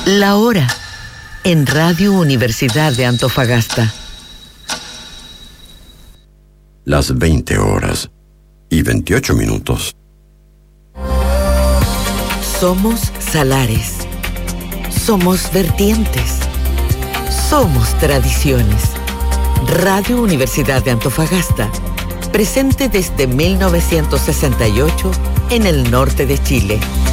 La hora en Radio Universidad de Antofagasta. Las 20:28. Somos salares. Somos vertientes. Somos tradiciones. Radio Universidad de Antofagasta, presente desde 1968 en el norte de Chile.